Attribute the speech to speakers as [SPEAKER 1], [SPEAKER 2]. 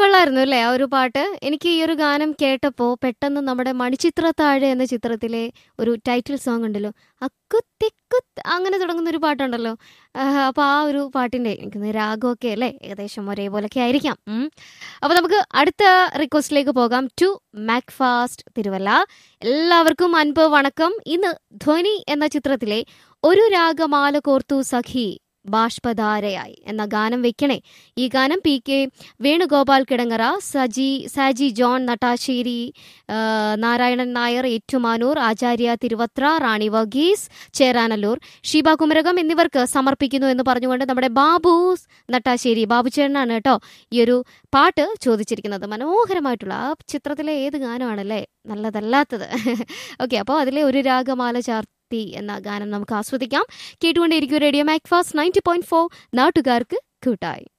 [SPEAKER 1] കൊള്ളായിരുന്നു അല്ലേ ആ ഒരു പാട്ട്? എനിക്ക് ഈ ഒരു ഗാനം കേട്ടപ്പോൾ പെട്ടെന്ന് നമ്മുടെ മണിച്ചിത്രത്താഴ് എന്ന ചിത്രത്തിലെ ഒരു ടൈറ്റിൽ സോങ് ഉണ്ടല്ലോ, അക്കുത്തിക്കുത്ത് അങ്ങനെ തുടങ്ങുന്ന ഒരു പാട്ടുണ്ടല്ലോ. അപ്പോൾ ആ ഒരു പാട്ടിൻ്റെ എനിക്ക് രാഗമൊക്കെ അല്ലേ ഏകദേശം ഒരേപോലൊക്കെ ആയിരിക്കാം. അപ്പോൾ നമുക്ക് അടുത്ത റിക്വസ്റ്റിലേക്ക് പോകാം. ടു മാക്ഫാസ്റ്റ് തിരുവല്ല. എല്ലാവർക്കും അൻപ് വണക്കം. ഇന്ന് ധ്വനി എന്ന ചിത്രത്തിലെ ഒരു രാഗമാല കോർത്തു സഖി ബാഷ്പധാരയായി എന്ന ഗാനം വെക്കണേ. ഈ ഗാനം PK വേണുഗോപാൽ കിടങ്ങറ, സാജി ജോൺ നട്ടാശ്ശേരി, നാരായണൻ നായർ ഏറ്റുമാനൂർ, ആചാര്യ തിരുവത്ര, റാണി വർഗീസ് ചേരാനല്ലൂർ, ഷീബ കുമരകം എന്നിവർക്ക് സമർപ്പിക്കുന്നു എന്ന് പറഞ്ഞുകൊണ്ട് നമ്മുടെ ബാബു നട്ടാശ്ശേരി, ബാബുചേട്ടനാണ് കേട്ടോ ഈ ഒരു പാട്ട് ചോദിച്ചിരിക്കുന്നത്. മനോഹരമായിട്ടുള്ള ആ ചിത്രത്തിലെ ഏത് ഗാനമാണല്ലേ നല്ലതല്ലാത്തത്. ഓക്കെ, അപ്പോൾ അതിലെ ഒരു രാഗമാല ചാർത്തി എന്ന ഗാനം നമുക്ക് ആസ്വദിക്കാം. കേട്ടുകൊണ്ടേയിരിക്കും റേഡിയോ മാക്ഫാസ്റ്റ് 90.4 നാട്ടുകാർക്ക് കൂട്ടായി.